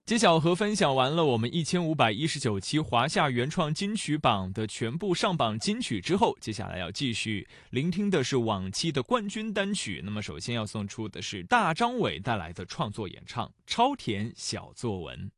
揭晓和分享完了我们1519期华夏原创金曲榜的全部上榜金曲之后，接下来要继续聆听的是往期的冠军单曲。那么首先要送出的是大张伟带来的创作演唱《超甜小作文》。